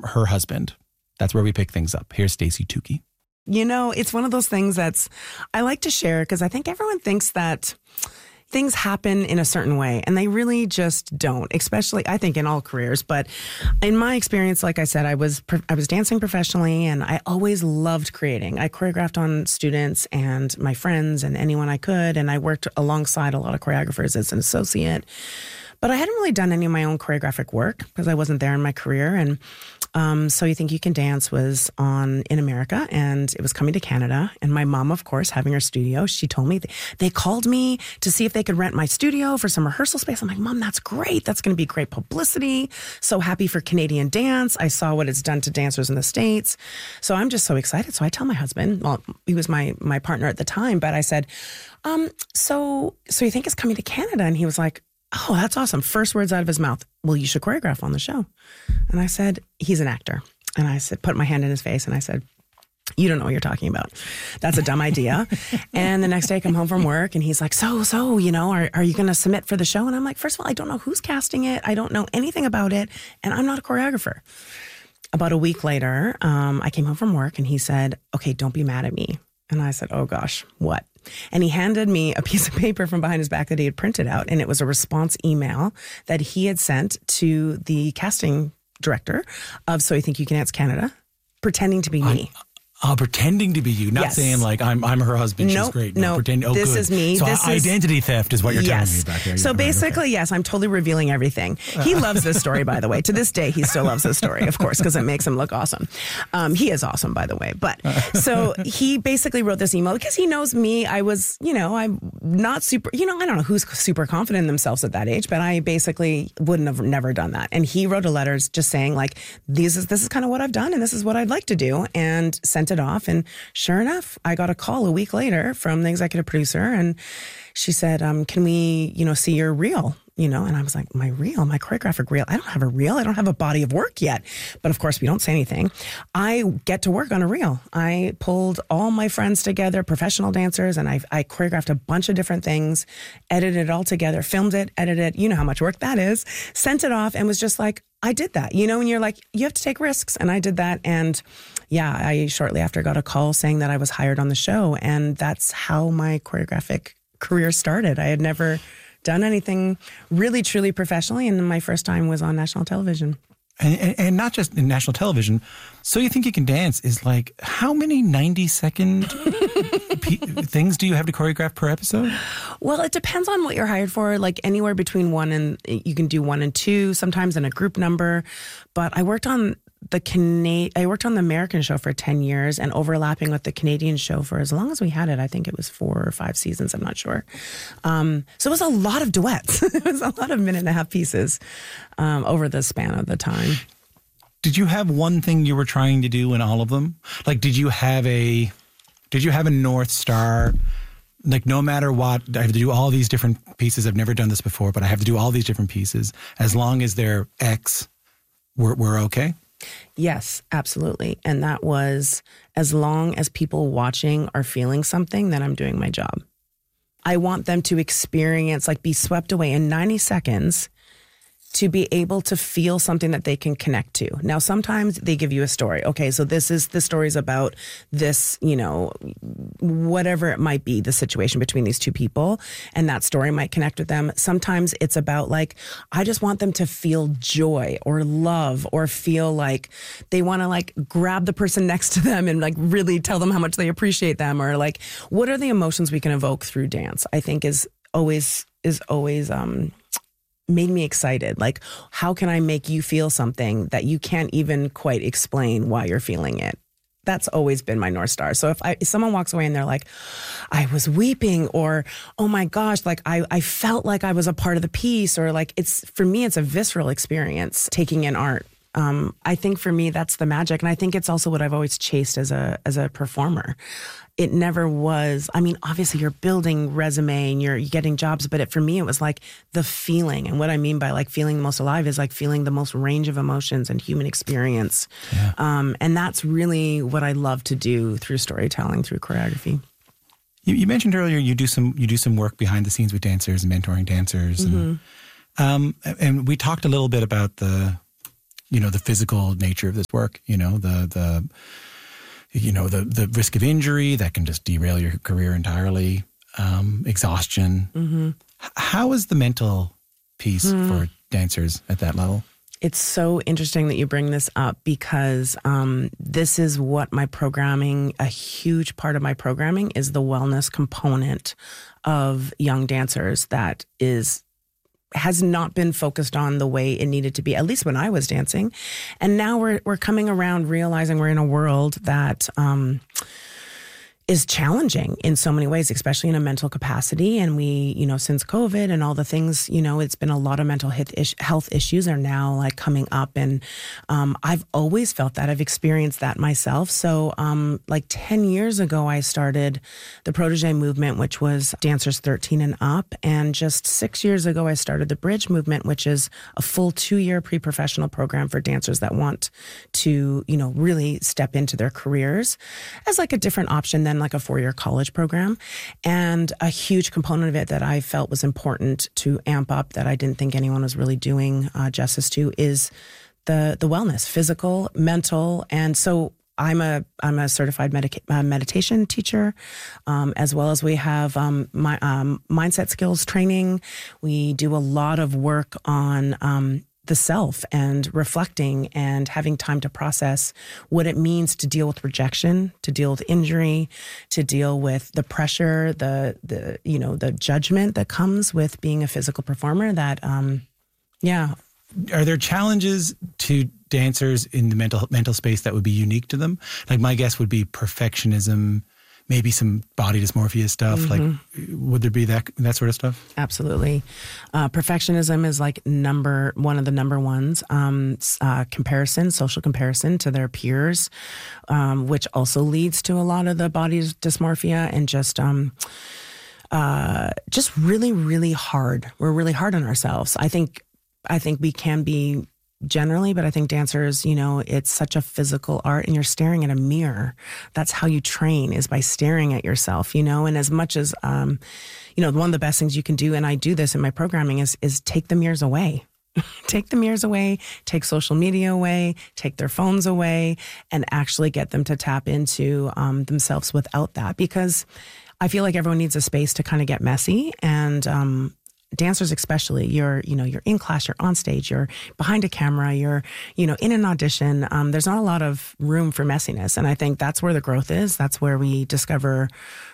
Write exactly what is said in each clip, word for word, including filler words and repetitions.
her husband. That's where we pick things up. Here's Stacey Tukey. You know, it's one of those things that's, I like to share because I think everyone thinks that things happen in a certain way and they really just don't, especially I think in all careers. But in my experience, like I said, I was, I was dancing professionally and I always loved creating. I choreographed on students and my friends and anyone I could. And I worked alongside a lot of choreographers as an associate. But I hadn't really done any of my own choreographic work because I wasn't there in my career. And um, So You Think You Can Dance was on in America and it was coming to Canada. And my mom, of course, having her studio, she told me, they called me to see if they could rent my studio for some rehearsal space. I'm like, Mom, that's great. That's going to be great publicity. So happy for Canadian dance. I saw what it's done to dancers in the States. So I'm just so excited. So I tell my husband, well, he was my my partner at the time, but I said, um, so, so you think it's coming to Canada? And he was like, oh, that's awesome. First words out of his mouth, well, you should choreograph on the show. And I said, he's an actor. And I said, put my hand in his face and I said, you don't know what you're talking about. That's a dumb idea. And the next day I come home from work and he's like, so, so, you know, are, are you going to submit for the show? And I'm like, first of all, I don't know who's casting it. I don't know anything about it. And I'm not a choreographer. About a week later, um, I came home from work and he said, okay, don't be mad at me. And I said, oh gosh, what? And he handed me a piece of paper from behind his back that he had printed out. And it was a response email that he had sent to the casting director of So You Think You Can Dance Canada, pretending to be me. I'm, uh, pretending to be you, not yes. saying like I'm I'm her husband. Nope, she's great. No, pretend, oh, this good. is me. So this identity is, theft is what you're yes. telling me back there. So yeah, basically, right, okay. yes, I'm totally revealing everything. He loves this story, by the way. To this day, he still loves this story, of course, because it makes him look awesome. Um, he is awesome, by the way. But so he basically wrote this email because he knows me. I was, you know, I'm not super, you know, I don't know who's super confident in themselves at that age, but I basically wouldn't have never done that. And he wrote a letter just saying like, this is, this is kind of what I've done and this is what I'd like to do, and sent it off. And sure enough, I got a call a week later from the executive producer and she said, um, can we, you know, see your reel? You know, and I was like, my reel, my choreographic reel. I don't have a reel. I don't have a body of work yet. But of course, we don't say anything. I get to work on a reel. I pulled all my friends together, professional dancers, and I, I choreographed a bunch of different things, edited it all together, filmed it, edited it. You know how much work that is. Sent it off and was just like, I did that. You know, and you're like, you have to take risks. And I did that. And yeah, I shortly after got a call saying that I was hired on the show. And that's how my choreographic career started. I had never done anything really, truly professionally. And my first time was on national television. And, and, and not just in national television. So You Think You Can Dance is like, how many ninety second p- things do you have to choreograph per episode? Well, it depends on what you're hired for. Like anywhere between one and, you can do one and two, sometimes in a group number. But I worked on the Cana- I worked on the American show for ten years and overlapping with the Canadian show for as long as we had it. I think it was four or five seasons. I'm not sure. Um, so it was a lot of duets. It was a lot of minute and a half pieces um, over the span of the time. Did you have one thing you were trying to do in all of them? Like, did you have a, did you have a North Star? Like, no matter what, I have to do all these different pieces. I've never done this before, but I have to do all these different pieces. As long as they're X, we're, we're okay? Yes, absolutely. And that was, as long as people watching are feeling something, then I'm doing my job. I want them to experience, like be swept away in ninety seconds to be able to feel something that they can connect to. Now, sometimes they give you a story. Okay, so this is, the story's about this, you know, whatever it might be, the situation between these two people, and that story might connect with them. Sometimes it's about like, I just want them to feel joy or love or feel like they want to like grab the person next to them and like really tell them how much they appreciate them, or like, what are the emotions we can evoke through dance, I think is always, is always, um, made me excited. Like, how can I make you feel something that you can't even quite explain why you're feeling it? That's always been my North Star. So if, I, if someone walks away and they're like, I was weeping, or, oh my gosh, like I, I felt like I was a part of the piece, or like it's, for me, it's a visceral experience taking in art. Um, I think for me, that's the magic. And I think it's also what I've always chased as a, as a performer. It never was, I mean, obviously you're building resume and you're, you're getting jobs, but it, for me, it was like the feeling. And what I mean by like feeling the most alive is like feeling the most range of emotions and human experience. Yeah. Um, and that's really what I love to do through storytelling, through choreography. You, you mentioned earlier you do some you do some work behind the scenes with dancers and mentoring dancers. Mm-hmm. And, um, and we talked a little bit about the you know, the physical nature of this work, you know, the, the, you know, the, the risk of injury that can just derail your career entirely, um, exhaustion. Mm-hmm. H- how is the mental piece mm. for dancers at that level? It's so interesting that you bring this up because um, this is what my programming, a huge part of my programming is the wellness component of young dancers that is has not been focused on the way it needed to be, at least when I was dancing. And now we're we're coming around realizing we're in a world that um, is challenging in so many ways, especially in a mental capacity. And we, you know, since COVID and all the things, you know, it's been a lot of mental health issues are now like coming up. And um, I've always felt that. I've experienced that myself. So um, like ten years ago, I started the Protege movement, which was dancers thirteen and up. And just six years ago, I started the Bridge movement, which is a full two-year pre-professional program for dancers that want to, you know, really step into their careers as like a different option than like a four-year college program. And a huge component of it that I felt was important to amp up that I didn't think anyone was really doing uh, justice to is the the wellness, physical, mental. And so I'm a I'm a certified medica- uh, meditation teacher, um, as well as we have um, my um, mindset skills training. We do a lot of work on um, the self and reflecting and having time to process what it means to deal with rejection, to deal with injury, to deal with the pressure, the, the, you know, the judgment that comes with being a physical performer that, um, yeah. Are there challenges to dancers in the mental, mental space that would be unique to them? Like my guess would be perfectionism, maybe some body dysmorphia stuff. Mm-hmm. Like, would there be that that sort of stuff? Absolutely. Uh, perfectionism is like number one of the number ones. Um, uh, comparison, social comparison to their peers, um, which also leads to a lot of the body dysmorphia and just um, uh, just really, really hard. We're really hard on ourselves. I think. I think we can be. Generally, but I think dancers, you know, it's such a physical art and you're staring at a mirror. That's how you train, is by staring at yourself, you know, and as much as, um, you know, one of the best things you can do, and I do this in my programming, is is take the mirrors away. Take the mirrors away, take social media away, take their phones away, and actually get them to tap into um, themselves without that. Because I feel like everyone needs a space to kind of get messy, and um dancers especially, you're, you know, you're in class, you're on stage, you're behind a camera, you're, you know, in an audition. Um, there's not a lot of room for messiness. And I think that's where the growth is. That's where we discover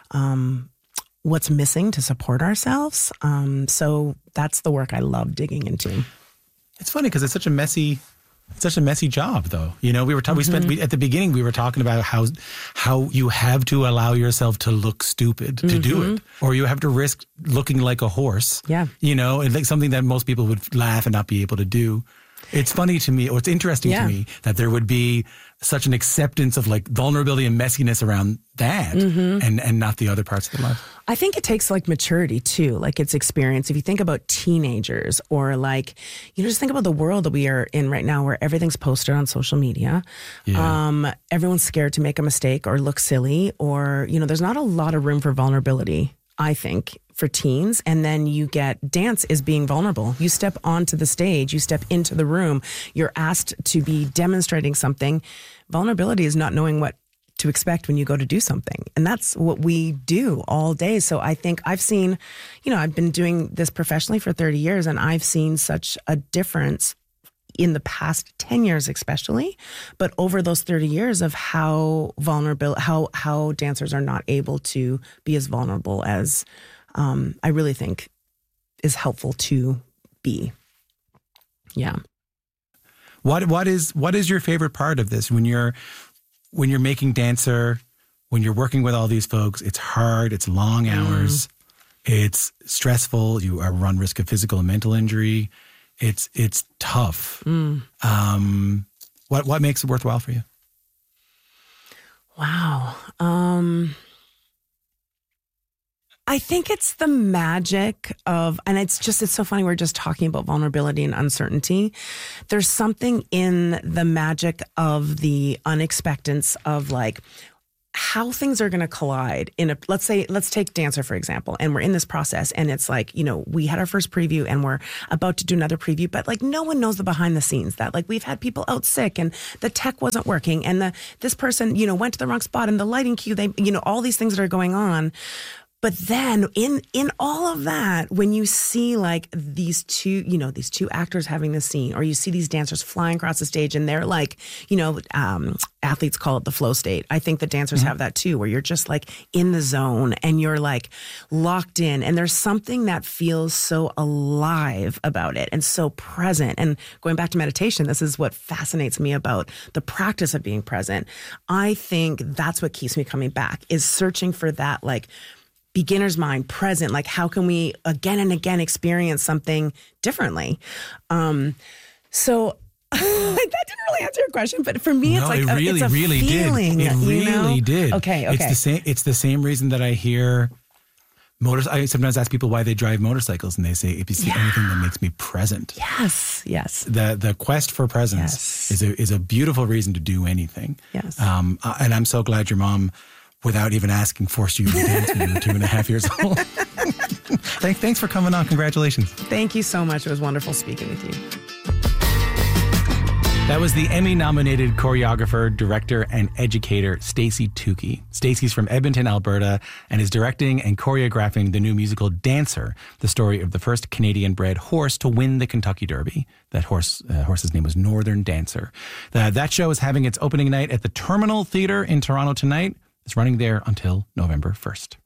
um, what's missing to support ourselves. Um, so that's the work I love digging into. It's funny because it's such a messy such a messy job, though. You know, we were ta- mm-hmm. we spent we, at the beginning. We were talking about how how you have to allow yourself to look stupid to mm-hmm. do it, or you have to risk looking like a horse. Yeah, you know, it's like something that most people would laugh and not be able to do. It's funny to me, or it's interesting yeah. to me that there would be such an acceptance of like vulnerability and messiness around that, mm-hmm. and and not the other parts of the life. I think it takes like maturity too, like it's experience. If you think about teenagers, or like, you know, just think about the world that we are in right now, where everything's posted on social media. Yeah. Um, everyone's scared to make a mistake or look silly, or, you know, there's not a lot of room for vulnerability, I think, for teens. And then you get dance is being vulnerable. You step onto the stage, you step into the room, you're asked to be demonstrating something. Vulnerability is not knowing what to expect when you go to do something. And that's what we do all day. So I think I've seen, you know, I've been doing this professionally for thirty years, and I've seen such a difference in the past ten years, especially, but over those thirty years of how vulnerable, how, how dancers are not able to be as vulnerable as um, I really think is helpful to be. Yeah. What, what is, what is your favorite part of this when you're, when you're making Dancer, when you're working with all these folks? It's hard, it's long hours, mm. it's stressful, you are run risk of physical and mental injury. It's it's tough. Mm. Um, what what makes it worthwhile for you? Wow. Um, I think it's the magic of, and it's just, it's so funny. We're just talking about vulnerability and uncertainty. There's something in the magic of the unexpectance of like, how things are going to collide in a, let's say, let's take Dancer, for example, and we're in this process and it's like, you know, we had our first preview and we're about to do another preview, but like no one knows the behind the scenes that like we've had people out sick and the tech wasn't working and the, this person, you know, went to the wrong spot and the lighting cue, they, you know, all these things that are going on. But then in, in all of that, when you see like these two, you know, these two actors having this scene, or you see these dancers flying across the stage and they're like, you know, um, athletes call it the flow state. I think the dancers mm-hmm. have that too, where you're just like in the zone and you're like locked in. And there's something that feels so alive about it and so present. And going back to meditation, this is what fascinates me about the practice of being present. I think that's what keeps me coming back, is searching for that like beginner's mind, present, like how can we again and again experience something differently? Um, so that didn't really answer your question, but for me, no, it's like it a, really, it's a really feeling. did. It really you know? did. Okay, okay. It's the same. It's the same reason that I hear motors. I sometimes ask people why they drive motorcycles, and they say if it's the Yeah. only thing that makes me present. Yes, yes. The the quest for presence Yes. is a is a beautiful reason to do anything. Yes. Um, uh, and I'm so glad your mom, without even asking, forced you to dance when you were two and a half years old. Thank, thanks for coming on. Congratulations. Thank you so much. It was wonderful speaking with you. That was the Emmy-nominated choreographer, director, and educator, Stacey Tukey. Stacey's from Edmonton, Alberta, and is directing and choreographing the new musical Dancer, the story of the first Canadian-bred horse to win the Kentucky Derby. That horse, uh, horse's name was Northern Dancer. The, that show is having its opening night at the Terminal Theatre in Toronto tonight. It's running there until November first.